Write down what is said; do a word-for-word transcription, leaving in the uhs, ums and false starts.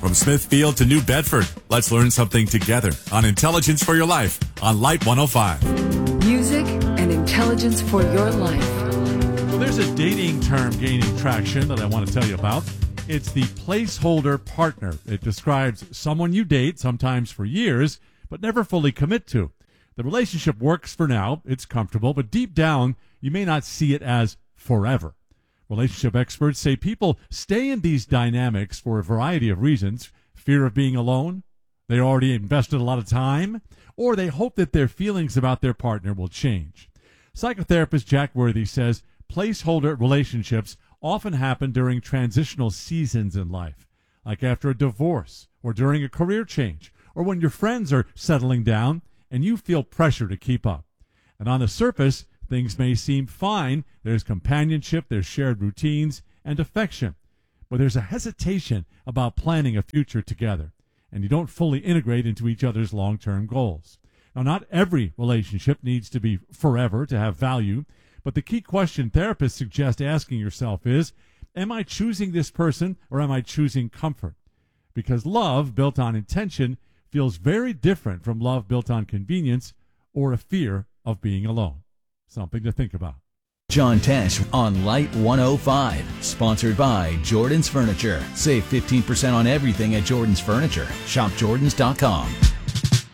From Smithfield to New Bedford, let's learn something together on Intelligence for Your Life on Light one oh five. Music and intelligence for your life. Well, there's a dating term gaining traction that I want to tell you about. It's the placeholder partner. It describes someone you date, sometimes for years, but never fully commit to. The relationship works for now, it's comfortable, but deep down, you may not see it as forever. Relationship experts say people stay in these dynamics for a variety of reasons. Fear of being alone, they already invested a lot of time, or they hope that their feelings about their partner will change. Psychotherapist Jack Worthy says placeholder relationships often happen during transitional seasons in life, like after a divorce or during a career change, or when your friends are settling down and you feel pressure to keep up. And on the surface, things may seem fine. There's companionship, there's shared routines, and affection. But there's a hesitation about planning a future together, and you don't fully integrate into each other's long-term goals. Now, not every relationship needs to be forever to have value, but the key question therapists suggest asking yourself is, am I choosing this person or am I choosing comfort? Because love built on intention feels very different from love built on convenience or a fear of being alone. Something to think about. John Tesh on Light one oh five, sponsored by Jordan's Furniture. Save fifteen percent on everything at Jordan's Furniture. Shop Jordans dot com.